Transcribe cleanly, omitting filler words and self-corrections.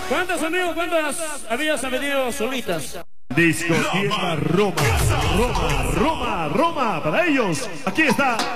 ¿Cuántos amigos, cuántas amigas han venido solitas? Discoteca Roma, Roma, Roma, Roma, para ellos. Aquí está.